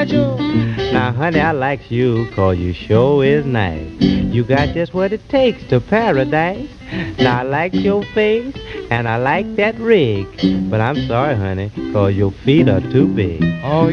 Nigel. Now, honey, I likes you 'cause you sure is nice. You got just what it takes to paradise. Now, I like your face and I like that rig. But I'm sorry, honey, 'cause your feet are too big. Oh,